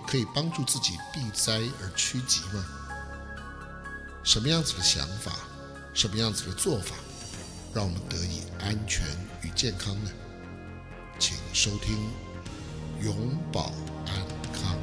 可以帮助自己避灾而趋吉吗？什么样子的想法，什么样子的做法，让我们得以安全与健康呢？请收听永保安康。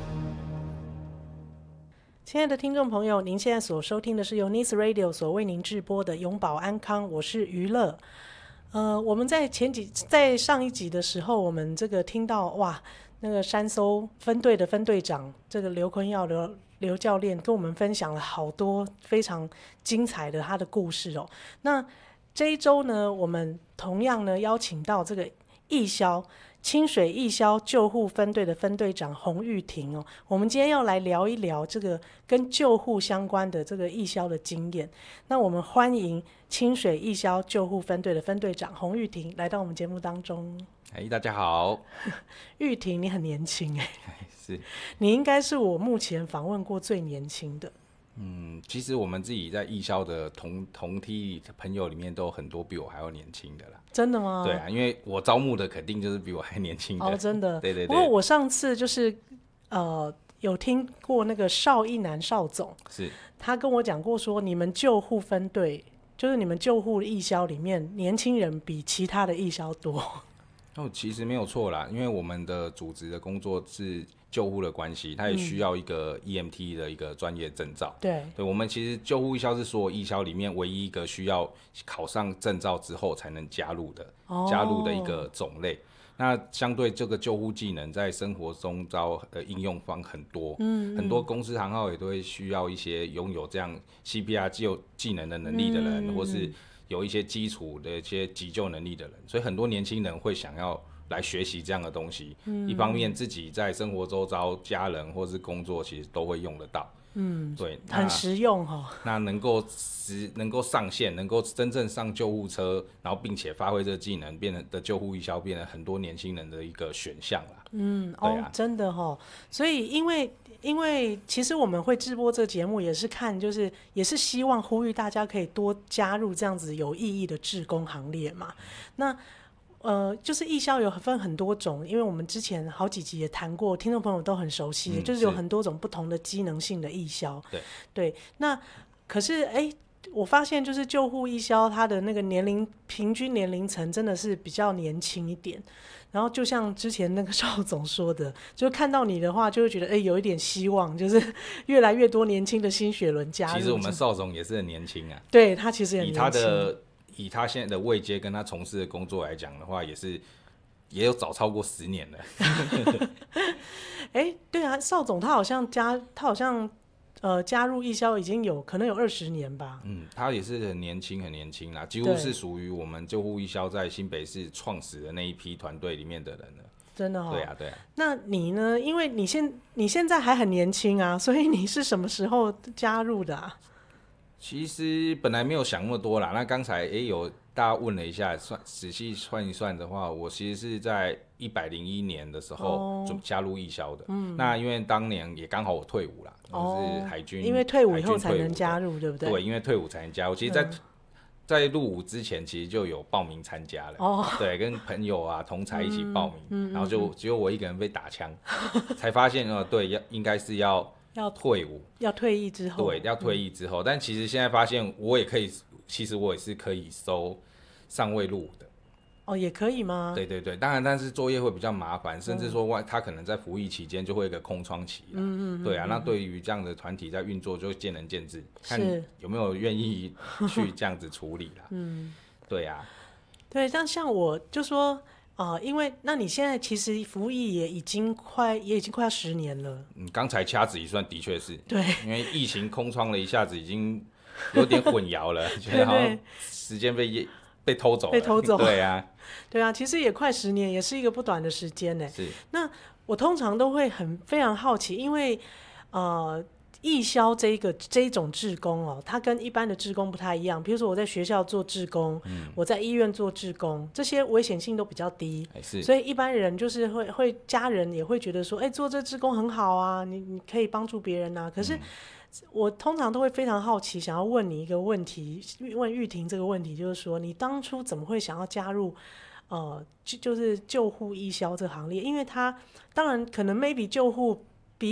亲爱的听众朋友，您现在所收听的是由 Nice Radio 所为您制播的永保安康，我是于乐。我们在上一集的时候，我们这个听到哇，那个山搜分队的分队长这个刘坤耀刘教练跟我们分享了好多非常精彩的他的故事哦。那这一周呢，我们同样呢邀请到这个义消清水义消救护分队的分队长洪玉婷哦，我们今天要来聊一聊这个跟救护相关的这个义消的经验。那我们欢迎清水义消救护分队的分队长洪玉婷来到我们节目当中。 大家好。 玉婷，你很年轻是， 你应该是我目前访问过最年轻的。 其实我们自己在义消的同梯朋友里面都有很多比我还要年轻的啦。 真的吗？ 对啊，因为我招募的肯定就是比我还年轻的。 哦，真的。 对。 不过我上次就是有听过那个邵一南邵总， 是他跟我讲过说，你们救护分队就是你们救护义消里面年轻人比其他的义消多。 其实没有错啦，因为我们的组织的工作是救护的关系，它也需要一个 EMT 的一个专业证照。 对， 我们其实救护义消是所有义消里面唯一一个需要考上证照之后才能加入的一个种类。那相对这个救护技能在生活中应用方很多，很多公司行号也都会需要一些拥有这样 CPR 技能的能力的人，或是有一些基础的一些急救能力的人，所以很多年轻人会想要来学习这样的东西。一方面自己在生活周遭家人或是工作其实都会用得到。对， 很实用哦。 那能够上线，能够真正上救护车，然后并且发挥这个技能，变成的救护义消变成很多年轻人的一个选项啦。 真的哦。所以因为其实我们会制播这个节目，也是希望呼吁大家可以多加入这样子有意义的志工行列嘛。那就是义消有分很多种，因为我们之前好几集也谈过，听众朋友都很熟悉，就是有很多种不同的机能性的义消。对。那可是我发现就是救护义消它的那个平均年龄层真的是比较年轻一点。然后就像之前那个邵总说的，就看到你的话就会觉得有一点希望，就是越来越多年轻的新血轮加入。 其实我们邵总也是很年轻啊。 对，他其实很年轻。 以他现在的位阶跟他从事的工作来讲的话，也有早超过10年了。 对啊，邵总他好像加入义消已经可能有20年吧。 他也是很年轻啦，几乎是属于我们救护义消在新北市创始的那一批团队里面的人了。 真的哦。 对啊。 那你呢？因为你现在还很年轻啊，所以你是什么时候加入的啊？ 其实本来没有想那么多啦。那刚才有大家问了一下，仔细算一算的话，我其实是在101年的时候加入义消的。那因为当年也刚好我退伍啦，我是海军， 因为退伍以后才能加入，对不对？ 对，因为退伍才能加入。其实在入伍之前，其实就有报名参加了。对，跟朋友啊同才一起报名，然后就只有我一个人被打枪，才发现对，应该是要退伍， 要退役之后。 对，要退役之后。但其实现在发现其实我也是可以收尚未入伍的。 也可以吗？ 对。当然，但是作业会比较麻烦，甚至说他可能在服役期间就会有一个空窗期。对啊。那对于这样的团体在运作，就见仁见智，看有没有愿意去这样子处理啦。对啊。 对，像我就说。因为那你现在其实服役也已经快要10年了。 刚才掐指一算，的确是。 对。 因为疫情空窗了一下子，已经有点混淆了，觉得好像时间被偷走了。对啊。 对啊，其实也快10年，也是一个不短的时间呢。 是。 那我通常都会非常好奇，因为义消这一种志工它跟一般的志工不太一样。比如说我在学校做志工，我在医院做志工，这些危险性都比较低，所以一般人就是会家人也会觉得说，做这志工很好啊，你可以帮助别人啊。可是我通常都会非常好奇，想要问你一个问题，问玉婷这个问题，就是说你当初怎么会想要加入就是救护义消这行列？因为他当然可能 maybe 救护